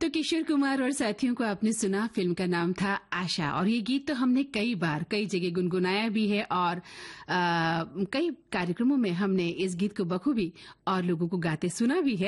तो किशोर कुमार और साथियों को आपने सुना, फिल्म का नाम था आशा। और ये गीत तो हमने कई बार कई जगह गुनगुनाया भी है और कई कार्यक्रमों में हमने इस गीत को बखूबी और लोगों को गाते सुना भी है।